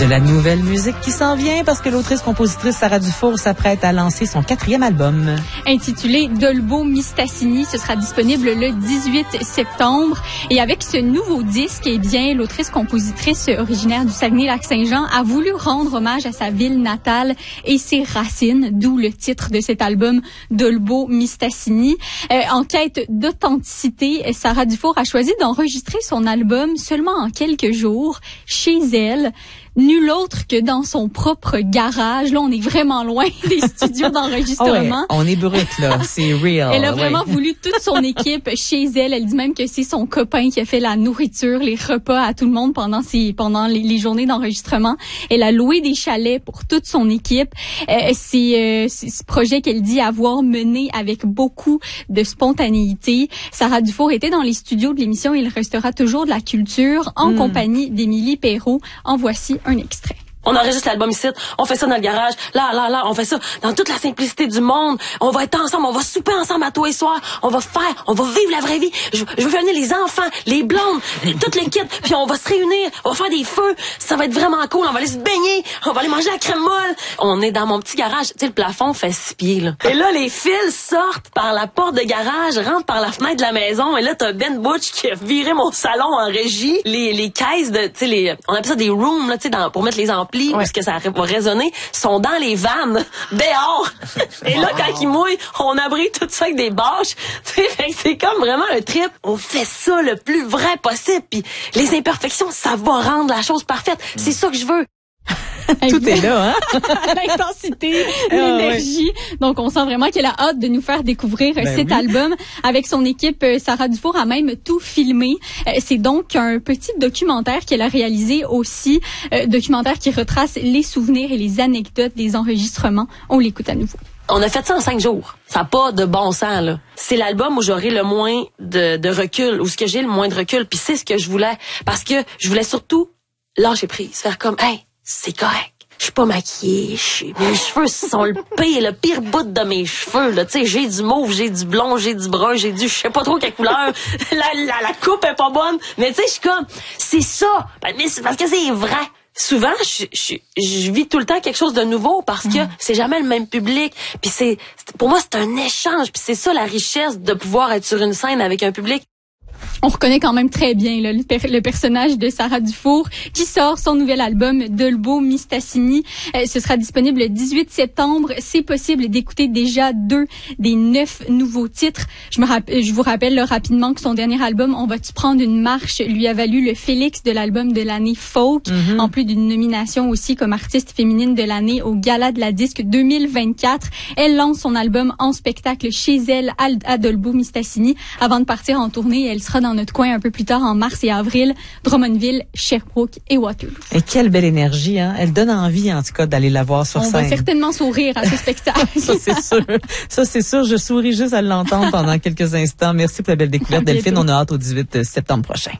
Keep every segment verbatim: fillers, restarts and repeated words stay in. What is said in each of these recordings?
De la nouvelle musique qui s'en vient parce que l'autrice-compositrice Sarah Dufour s'apprête à lancer son quatrième album. Intitulé Dolbeau Mistassini, ce sera disponible le dix-huit septembre. Et avec ce nouveau disque, eh bien, l'autrice-compositrice originaire du Saguenay-Lac-Saint-Jean a voulu rendre hommage à sa ville natale et ses racines, d'où le titre de cet album Dolbeau Mistassini. Euh, en quête d'authenticité, Sarah Dufour a choisi d'enregistrer son album seulement en quelques jours chez elle. Nul autre que dans son propre garage. Là, on est vraiment loin des studios d'enregistrement. Oh ouais, on est brut, là. C'est real. Elle a vraiment ouais. voulu toute son équipe chez elle. Elle dit même que c'est son copain qui a fait la nourriture, les repas à tout le monde pendant ses, pendant les, les journées d'enregistrement. Elle a loué des chalets pour toute son équipe. Euh, c'est, euh, c'est ce projet qu'elle dit avoir mené avec beaucoup de spontanéité. Sarah Dufour était dans les studios de l'émission Il restera toujours de la culture en mm. compagnie d'Émilie Perrault. En voici un extrait. On enregistre l'album ici, on fait ça dans le garage, là, là, là, on fait ça dans toute la simplicité du monde. On va être ensemble, on va souper ensemble à tous les soirs, on va faire, on va vivre la vraie vie. Je, je veux faire venir les enfants, les blondes, toute l'équipe, puis on va se réunir, on va faire des feux, ça va être vraiment cool, on va aller se baigner, on va aller manger la crème molle. On est dans mon petit garage, tu sais, le plafond fait six pieds, là. Et là, les fils sortent par la porte de garage, rentrent par la fenêtre de la maison, et là, t'as Ben Butch qui a viré mon salon en régie. Les, les caisses de, tu sais, les, on appelle ça des rooms, là, tu sais, dans, pour mettre les amplis. Ouais. Parce que ça va résonner, sont dans les vannes, dehors. Et là, quand ils mouillent, on abrite tout ça avec des bâches. Tu sais, c'est comme vraiment un trip. On fait ça le plus vrai possible. Puis les imperfections, ça va rendre la chose parfaite. C'est ça que je veux. Tout est là, hein? L'intensité, l'énergie. Oh, ouais. Donc, on sent vraiment qu'elle a hâte de nous faire découvrir ben cet oui. album. Avec son équipe, Sarah Dufour a même tout filmé. C'est donc un petit documentaire qu'elle a réalisé aussi, euh, documentaire qui retrace les souvenirs et les anecdotes des enregistrements. On l'écoute à nouveau. On a fait ça en cinq jours. Ça n'a pas de bon sens, là. C'est l'album où j'aurai le moins de, de recul, où ce que j'ai le moins de recul. Puis c'est ce que je voulais. Parce que je voulais surtout lâcher prise. Faire comme, hey, c'est correct. Je suis pas maquillée, suis... mes cheveux sont le pire, le pire bout de mes cheveux, là. Tu sais, j'ai du mauve, j'ai du blond, j'ai du brun, j'ai du, je sais pas trop quelle couleur. la, la, la coupe est pas bonne. Mais tu sais, je suis comme, c'est ça. Mais c'est parce que c'est vrai. Souvent, je, je, je vis tout le temps quelque chose de nouveau parce que mmh. c'est jamais le même public. Puis c'est, pour moi, c'est un échange. Puis c'est ça la richesse de pouvoir être sur une scène avec un public. On reconnaît quand même très bien là, le, per- le personnage de Sarah Dufour qui sort son nouvel album Dolbeau Mistassini. Euh, ce sera disponible le dix-huit septembre. C'est possible d'écouter déjà deux des neuf nouveaux titres. Je me rapp- je vous rappelle là, rapidement que son dernier album On va-tu prendre une marche lui a valu le Félix de l'album de l'année folk, mm-hmm. en plus d'une nomination aussi comme artiste féminine de l'année au Gala de la disque deux mille vingt-quatre. Elle lance son album en spectacle chez elle à Dolbeau Mistassini avant de partir en tournée. Elle sera dans notre coin un peu plus tard en mars et avril, Drummondville, Sherbrooke et Waterloo. Et quelle belle énergie, hein? Elle donne envie, en tout cas, d'aller la voir sur On scène. On va certainement sourire à ce spectacle. Ça, c'est sûr. Ça, c'est sûr. Je souris juste à l'entendre pendant quelques instants. Merci pour la belle découverte, Delphine. On a hâte au dix-huit septembre prochain.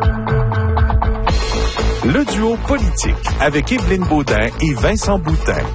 Le duo politique avec Évelyne Baudin et Vincent Boutin.